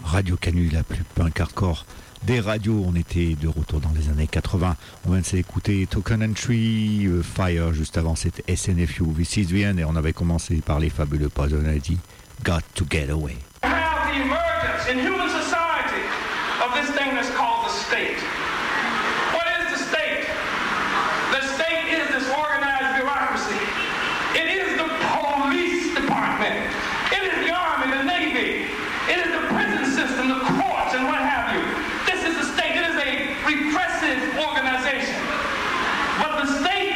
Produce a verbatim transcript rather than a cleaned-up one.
Radio Canu, la plus punk hardcore des radios. On était de retour dans les années quatre-vingts. On vient de s'écouter Token Entry, uh, Fire, juste avant c'était S N F U, This Is The End, et on avait commencé par les fabuleux Poison Ivy, Got To Get Away. Have the emergence in human society of this thing that's called